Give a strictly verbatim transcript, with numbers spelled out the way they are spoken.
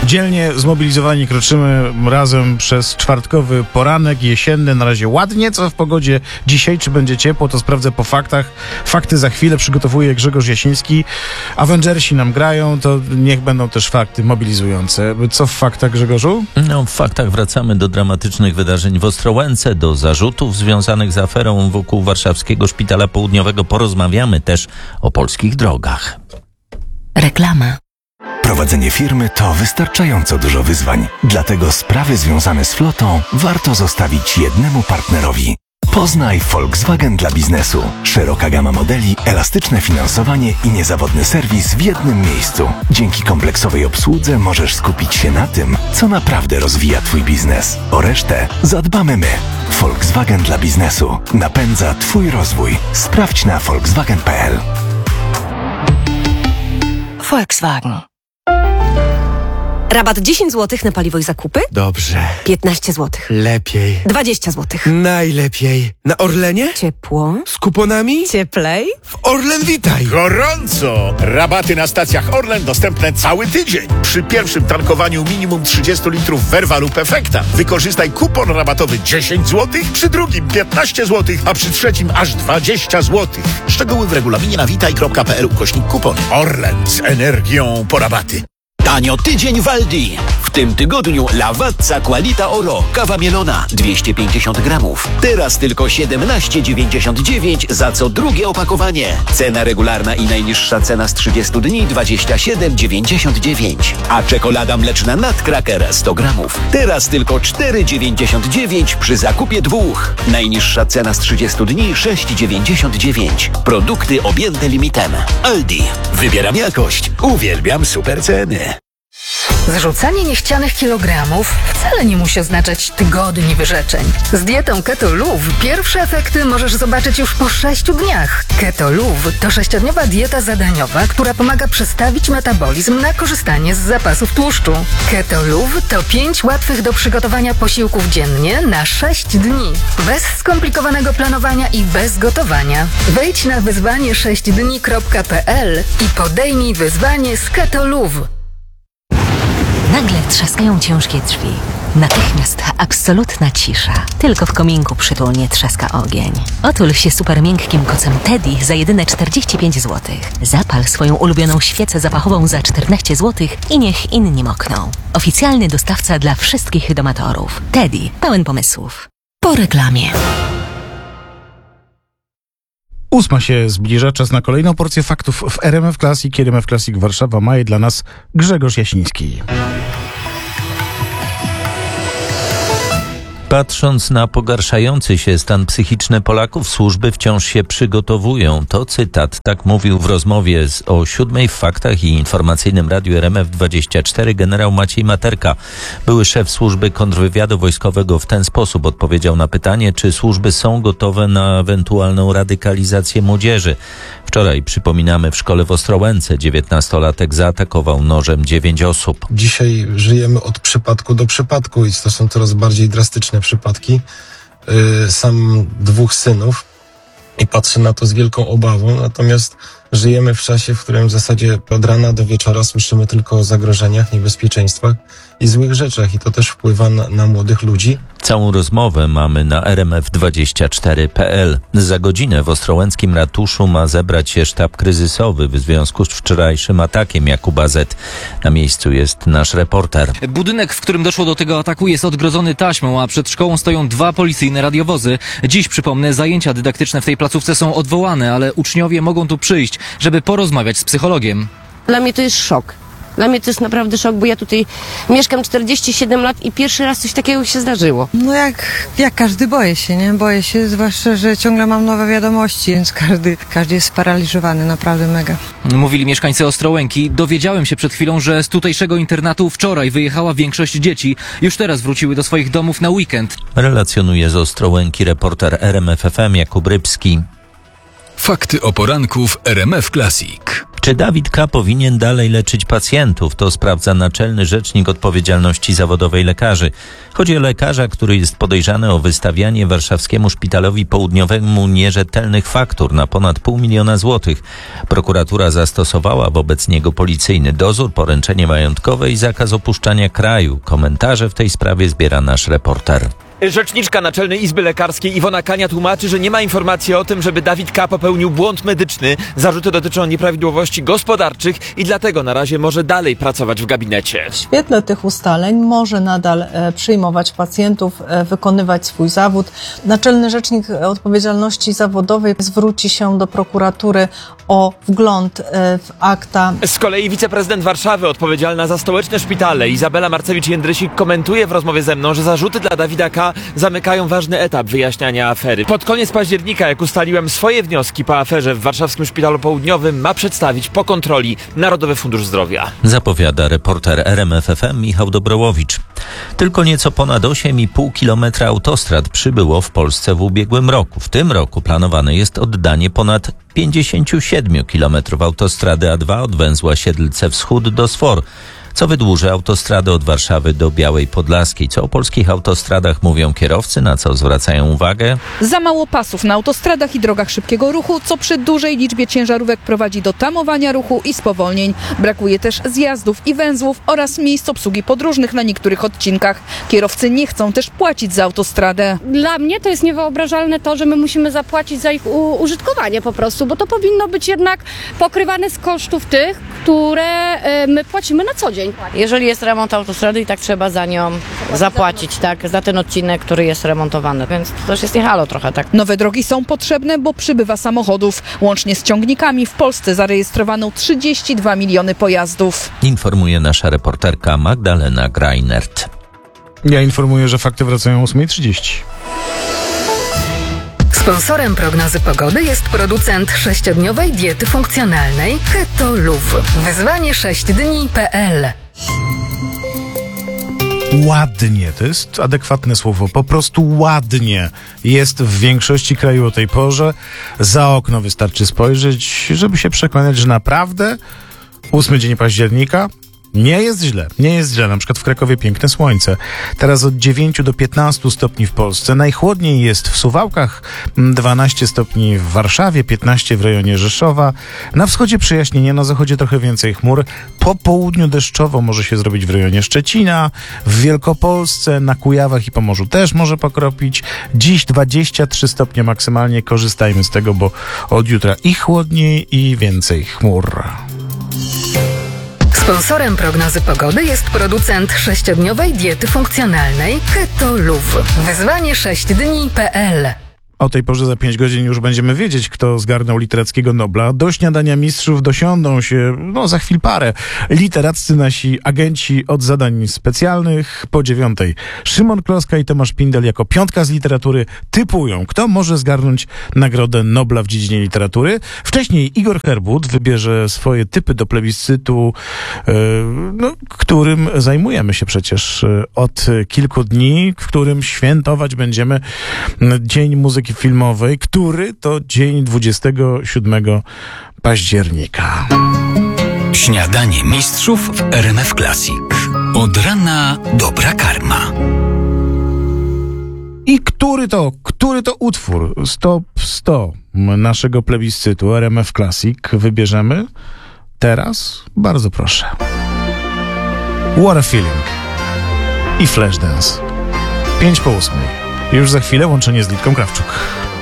Dzielnie zmobilizowani kroczymy razem przez czwartkowy poranek jesienny. Na razie ładnie, co w pogodzie dzisiaj, czy będzie ciepło, to sprawdzę po faktach. Fakty za chwilę przygotowuje Grzegorz Jasiński. Avengersi nam grają, to niech będą też fakty mobilizujące. Co w faktach, Grzegorzu? No, w faktach wracamy do dramatycznych wydarzeń w Ostrołęce, do zarzutów związanych z aferą wokół warszawskiego Szpitala Południowego. Porozmawiamy też o polskich drogach. Reklama. Prowadzenie firmy to wystarczająco dużo wyzwań. Dlatego sprawy związane z flotą warto zostawić jednemu partnerowi. Poznaj Volkswagen dla biznesu. Szeroka gama modeli, elastyczne finansowanie i niezawodny serwis w jednym miejscu. Dzięki kompleksowej obsłudze możesz skupić się na tym, co naprawdę rozwija Twój biznes. O resztę zadbamy my. Volkswagen dla biznesu. Napędza Twój rozwój. Sprawdź na volkswagen kropka p l. Volkswagen. Rabat dziesięć złotych na paliwo i zakupy? Dobrze. piętnaście złotych. Lepiej. dwadzieścia złotych. Najlepiej. Na Orlenie? Ciepło. Z kuponami? Cieplej. W Orlen Witaj. Gorąco! Rabaty na stacjach Orlen dostępne cały tydzień. Przy pierwszym tankowaniu minimum trzydzieści litrów Verva lub Efekta wykorzystaj kupon rabatowy dziesięć złotych, przy drugim piętnaście złotych, a przy trzecim aż dwadzieścia złotych. Szczegóły w regulaminie na witaj kropka p l ukośnik kupon. Orlen z energią po rabaty. Tanio tydzień w Aldi. W tym tygodniu Lavazza Qualita Oro, kawa mielona, dwieście pięćdziesiąt gramów. Teraz tylko siedemnaście dziewięćdziesiąt dziewięć za co drugie opakowanie. Cena regularna i najniższa cena z trzydziestu dni dwadzieścia siedem dziewięćdziesiąt dziewięć. A czekolada mleczna Nutcracker sto gramów. Teraz tylko cztery dziewięćdziesiąt dziewięć przy zakupie dwóch. Najniższa cena z trzydziestu dni sześć dziewięćdziesiąt dziewięć. Produkty objęte limitem. Aldi. Wybieram jakość. Uwielbiam super ceny. Zrzucanie niechcianych kilogramów wcale nie musi oznaczać tygodni wyrzeczeń. Z dietą Keto Luv pierwsze efekty możesz zobaczyć już po sześciu dniach. Keto Luv to sześciodniowa dieta zadaniowa, która pomaga przestawić metabolizm na korzystanie z zapasów tłuszczu. Keto Luv to pięć łatwych do przygotowania posiłków dziennie na sześć dni. Bez skomplikowanego planowania i bez gotowania. Wejdź na wyzwanie sześć dni kropka p l i podejmij wyzwanie z Keto Luv. Nagle trzaskają ciężkie drzwi. Natychmiast absolutna cisza. Tylko w kominku przytulnie trzaska ogień. Otul się super miękkim kocem Teddy za jedyne czterdzieści pięć złotych. Zapal swoją ulubioną świecę zapachową za czternaście złotych i niech inni mokną. Oficjalny dostawca dla wszystkich domatorów. Teddy, pełen pomysłów. Po reklamie. Ósma się zbliża, czas na kolejną porcję faktów w R M F Classic. R M F Classic Warszawa ma je dla nas Grzegorz Jasiński. Patrząc na pogarszający się stan psychiczny Polaków, służby wciąż się przygotowują. To cytat, tak mówił w rozmowie z, o siódmej w Faktach i informacyjnym radiu R M F dwadzieścia cztery generał Maciej Materka. Były szef służby kontrwywiadu wojskowego w ten sposób odpowiedział na pytanie, czy służby są gotowe na ewentualną radykalizację młodzieży. Wczoraj, przypominamy, w szkole w Ostrołęce dziewiętnastolatek zaatakował nożem dziewięć osób. Dzisiaj żyjemy od przypadku do przypadku i to są coraz bardziej drastyczne przypadki. Yy, sam dwóch synów i patrzę na to z wielką obawą, natomiast żyjemy w czasie, w którym w zasadzie od rana do wieczora słyszymy tylko o zagrożeniach, niebezpieczeństwach i złych rzeczach i to też wpływa na, na młodych ludzi. Całą rozmowę mamy na r m f dwadzieścia cztery kropka p l. Za godzinę w ostrołęckim ratuszu ma zebrać się sztab kryzysowy w związku z wczorajszym atakiem Jakuba Z. Na miejscu jest nasz reporter. Budynek, w którym doszło do tego ataku, jest odgrodzony taśmą, a przed szkołą stoją dwa policyjne radiowozy. Dziś, przypomnę, zajęcia dydaktyczne w tej placówce są odwołane, ale uczniowie mogą tu przyjść, żeby porozmawiać z psychologiem. Dla mnie to jest szok. Dla mnie to jest naprawdę szok, bo ja tutaj mieszkam czterdzieści siedem lat i pierwszy raz coś takiego się zdarzyło. No jak, jak każdy boję się, nie? Boję się, zwłaszcza, że ciągle mam nowe wiadomości, więc każdy, każdy jest sparaliżowany, naprawdę mega. Mówili mieszkańcy Ostrołęki. Dowiedziałem się przed chwilą, że z tutejszego internatu wczoraj wyjechała większość dzieci. Już teraz wróciły do swoich domów na weekend. Relacjonuje z Ostrołęki reporter R M F F M Jakub Rybski. Fakty o poranku w R M F Classic. Czy Dawid K. powinien dalej leczyć pacjentów? To sprawdza Naczelny Rzecznik Odpowiedzialności Zawodowej Lekarzy. Chodzi o lekarza, który jest podejrzany o wystawianie warszawskiemu Szpitalowi Południowemu nierzetelnych faktur na ponad pół miliona złotych. Prokuratura zastosowała wobec niego policyjny dozór, poręczenie majątkowe i zakaz opuszczania kraju. Komentarze w tej sprawie zbiera nasz reporter. Rzeczniczka Naczelnej Izby Lekarskiej Iwona Kania tłumaczy, że nie ma informacji o tym, żeby Dawid K. popełnił błąd medyczny. Zarzuty dotyczą nieprawidłowości gospodarczych i dlatego na razie może dalej pracować w gabinecie. W świetle tych ustaleń może nadal e, przyjmować pacjentów, e, wykonywać swój zawód. Naczelny Rzecznik Odpowiedzialności Zawodowej zwróci się do prokuratury o wgląd e, w akta. Z kolei wiceprezydent Warszawy odpowiedzialna za stołeczne szpitale Izabela Marcewicz-Jędrysik komentuje w rozmowie ze mną, że zarzuty dla Dawida K. zamykają ważny etap wyjaśniania afery. Pod koniec października, jak ustaliłem, swoje wnioski po aferze w Warszawskim Szpitalu Południowym ma przedstawić po kontroli Narodowy Fundusz Zdrowia. Zapowiada reporter R M F F M Michał Dobrołowicz. Tylko nieco ponad osiem i pół kilometra autostrad przybyło w Polsce w ubiegłym roku. W tym roku planowane jest oddanie ponad pięćdziesiąt siedem kilometrów autostrady A dwa od węzła Siedlce Wschód do Sfor, co wydłuży autostradę od Warszawy do Białej Podlaskiej. Co o polskich autostradach mówią kierowcy, na co zwracają uwagę? Za mało pasów na autostradach i drogach szybkiego ruchu, co przy dużej liczbie ciężarówek prowadzi do tamowania ruchu i spowolnień. Brakuje też zjazdów i węzłów oraz miejsc obsługi podróżnych na niektórych odcinkach. Kierowcy nie chcą też płacić za autostradę. Dla mnie to jest niewyobrażalne to, że my musimy zapłacić za ich u- użytkowanie po prostu, bo to powinno być jednak pokrywane z kosztów tych, które y, my płacimy na co dzień. Jeżeli jest remont autostrady, i tak trzeba za nią zapłacić, tak, za ten odcinek, który jest remontowany, więc to też jest nie halo trochę, tak. Nowe drogi są potrzebne, bo przybywa samochodów. Łącznie z ciągnikami w Polsce zarejestrowano trzydzieści dwa miliony pojazdów. Informuje nasza reporterka Magdalena Greinert. Ja informuję, że fakty wracają o ósma trzydzieści. Sponsorem prognozy pogody jest producent sześciodniowej diety funkcjonalnej Keto Luv. Wyzwanie sześć dni kropka p l. Ładnie, to jest adekwatne słowo, po prostu ładnie jest w większości kraju o tej porze. Za okno wystarczy spojrzeć, żeby się przekonać, że naprawdę ósmy dzień października nie jest źle, nie jest źle. Na przykład w Krakowie piękne słońce. Teraz od dziewięciu do piętnastu stopni w Polsce. Najchłodniej jest w Suwałkach, dwanaście stopni w Warszawie, piętnaście w rejonie Rzeszowa. Na wschodzie przejaśnienie, na zachodzie trochę więcej chmur. Po południu deszczowo może się zrobić w rejonie Szczecina, w Wielkopolsce, na Kujawach i Pomorzu też może pokropić. Dziś dwadzieścia trzy stopnie maksymalnie. Korzystajmy z tego, bo od jutra i chłodniej, i więcej chmur. Sponsorem prognozy pogody jest producent sześciodniowej diety funkcjonalnej Keto Luv. Wyzwanie sześć dni kropka p l. O tej porze za pięć godzin już będziemy wiedzieć, kto zgarnął literackiego Nobla. Do śniadania mistrzów dosiądą się, no za chwil parę, literaccy nasi agenci od zadań specjalnych. Po dziewiątej Szymon Kloska i Tomasz Pindel jako piątka z literatury typują, kto może zgarnąć Nagrodę Nobla w dziedzinie literatury. Wcześniej Igor Herbut wybierze swoje typy do plebiscytu, yy, no, którym zajmujemy się przecież od kilku dni, w którym świętować będziemy Dzień Muzyki Filmowej, który to dzień dwudziestego siódmego października. Śniadanie mistrzów w R M F Classic. Od rana dobra karma. I który to, który to utwór z top sto naszego plebiscytu R M F Classic wybierzemy teraz? Bardzo proszę. What a Feeling i Flashdance. Pięć po ósmej. Już za chwilę łączenie z Litką Krawczuk.